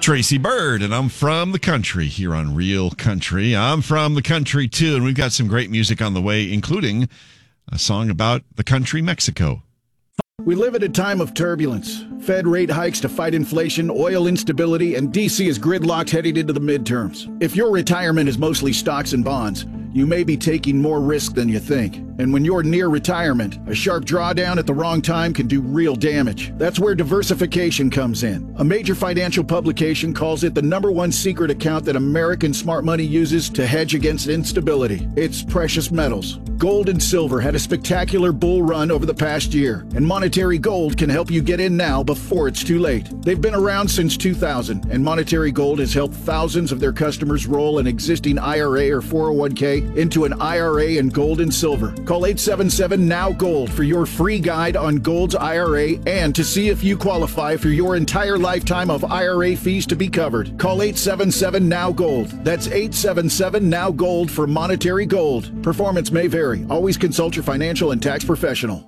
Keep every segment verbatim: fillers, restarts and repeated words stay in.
Tracy Bird, and I'm from the country here on Real Country. I'm from the country, too, and we've got some great music on the way, including a song about the country, Mexico. We live at a time of turbulence. Fed rate hikes to fight inflation, oil instability, and D C is gridlocked heading into the midterms. If your retirement is mostly stocks and bonds, you may be taking more risk than you think. And when you're near retirement, a sharp drawdown at the wrong time can do real damage. That's where diversification comes in. A major financial publication calls it the number one secret account that American smart money uses to hedge against instability. It's precious metals. Gold and silver had a spectacular bull run over the past year, and Monetary Gold can help you get in now before it's too late. They've been around since two thousand, and Monetary Gold has helped thousands of their customers roll an existing I R A or four oh one k into an I R A in gold and silver. Call eight seven seven N O W Gold for your free guide on Gold's I R A and to see if you qualify for your entire lifetime of I R A fees to be covered. Call eight seven seven N O W Gold. That's eight seven seven N O W Gold for Monetary Gold. Performance may vary. Always consult your financial and tax professional.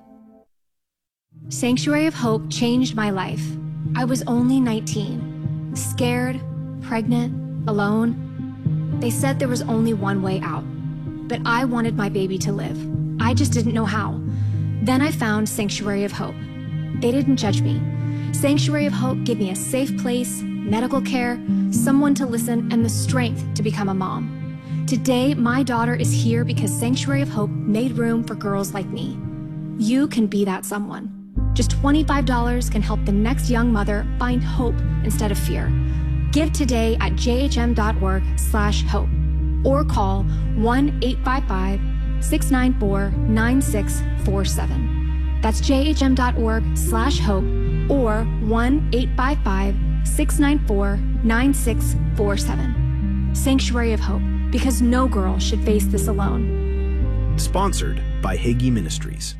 Sanctuary of Hope changed my life. I was only nineteen, scared, pregnant, alone. They said there was only one way out, but I wanted my baby to live. I just didn't know how. Then I found Sanctuary of Hope. They didn't judge me. Sanctuary of Hope gave me a safe place, medical care, someone to listen, and the strength to become a mom. Today, my daughter is here because Sanctuary of Hope made room for girls like me. You can be that someone. Just twenty-five dollars can help the next young mother find hope instead of fear. Give today at jhm.org slash hope or call one eight five five, six nine four, nine six four seven. That's jhm.org slash hope or one eight five five, six nine four, nine six four seven. Sanctuary of Hope, because no girl should face this alone. Sponsored by Hagee Ministries.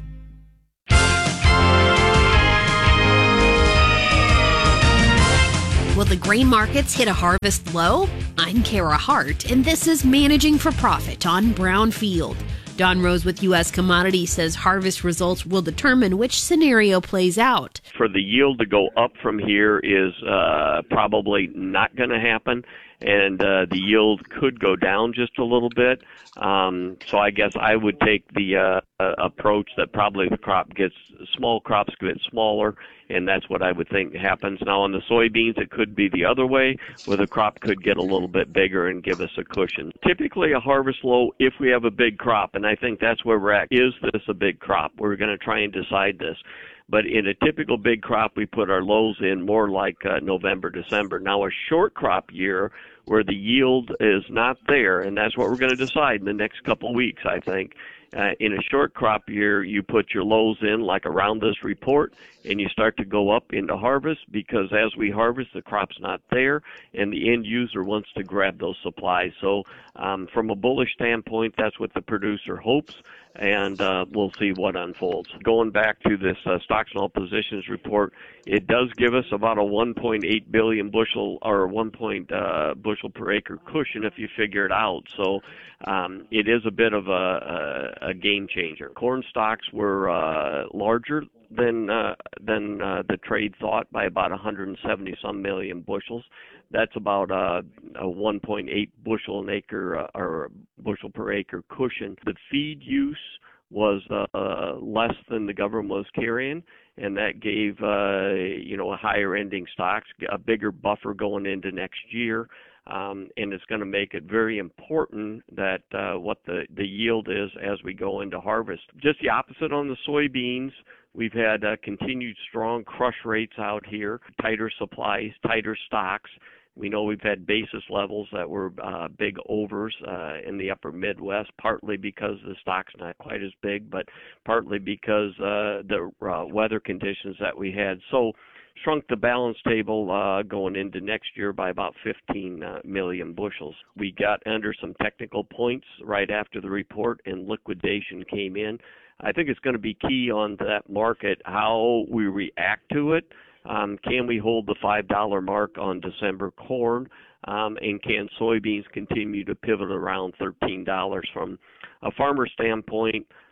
Will the grain markets hit a harvest low? I'm Kara Hart, and this is Managing for Profit on Brownfield. Don Rose with U S Commodities says harvest results will determine which scenario plays out. For the yield to go up from here is uh, probably not going to happen, and uh, the yield could go down just a little bit. Um, so I guess I would take the uh, uh, approach that probably the crop gets, small crops get smaller, and that's what I would think happens. Now on the soybeans, it could be the other way, where the crop could get a little bit bigger and give us a cushion. Typically a harvest low if we have a big crop, and I think that's where we're at. Is this a big crop? We're going to try and decide this. But in a typical big crop, we put our lows in more like uh, November, December. Now a short crop year where the yield is not there, and that's what we're going to decide in the next couple of weeks, I think. Uh, in a short crop year, you put your lows in like around this report, and you start to go up into harvest, because as we harvest, the crop's not there, and the end user wants to grab those supplies. So um, from a bullish standpoint, that's what the producer hopes, and uh, we'll see what unfolds. Going back to this uh, stocks and all positions report, it does give us about a one point eight billion bushel or one point uh, bushel per acre cushion if you figure it out. So um, it is a bit of a, a, a game changer. Corn stocks were uh, larger than uh, than uh, the trade thought by about one hundred seventy some million bushels. That's about uh, a one point eight bushel an acre uh, or bushel per acre cushion. The feed use was uh, less than the government was carrying, and that gave uh, you know a higher ending stocks, a bigger buffer going into next year. Um, and it's going to make it very important that uh, what the, the yield is as we go into harvest. Just the opposite on the soybeans. We've had uh, continued strong crush rates out here, tighter supplies, tighter stocks. We know we've had basis levels that were uh, big overs uh, in the upper Midwest, partly because the stock's not quite as big, but partly because uh, the uh, weather conditions that we had. So shrunk the balance table uh, going into next year by about fifteen uh, million bushels. We got under some technical points right after the report, and liquidation came in. I think it's going to be key on that market how we react to it. Um, can we hold the five dollar mark on December corn? Um, and can soybeans continue to pivot around thirteen dollars? From a farmer standpoint,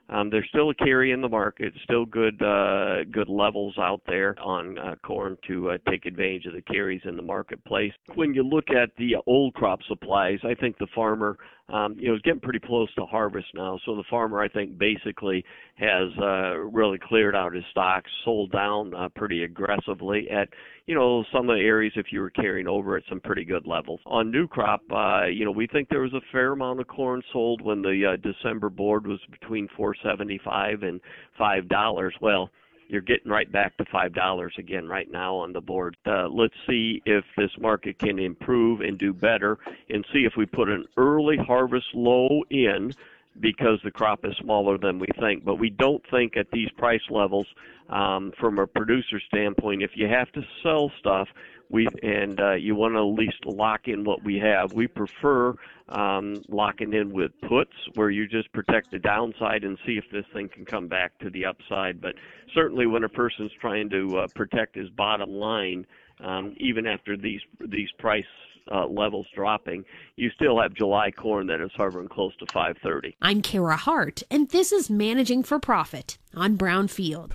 um, there's still a carry in the market, still good uh, good levels out there on uh, corn to uh, take advantage of the carries in the marketplace. When you look at the old crop supplies, I think the farmer um, you know is getting pretty close to harvest now. So the farmer, I think, basically has uh, really cleared out his stocks, sold down uh, pretty aggressively at you know some of the areas if you were carrying over at some pretty good levels. On new crop, uh, you know we think there was a fair amount of corn sold when the uh, December board was between four seventy-five and five dollars. Well, you're getting right back to five dollars again right now on the board. Uh, let's see if this market can improve and do better, and see if we put an early harvest low in because the crop is smaller than we think. But we don't think at these price levels, um, from a producer standpoint, if you have to sell stuff, we and uh, you want to at least lock in what we have. We prefer um, locking in with puts, where you just protect the downside and see if this thing can come back to the upside. But certainly, when a person's trying to uh, protect his bottom line, um, even after these these price uh, levels dropping, you still have July corn that is hovering close to five thirty. I'm Kara Hart, and this is Managing for Profit on Brownfield.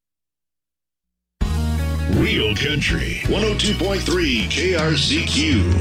Real Country one oh two point three K R C Q.